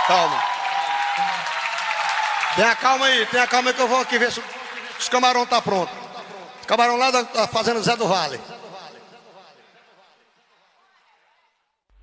Calma. Tenha calma aí que eu vou aqui ver se os camarão tá pronto. Os camarão lá da fazenda Zé do Vale.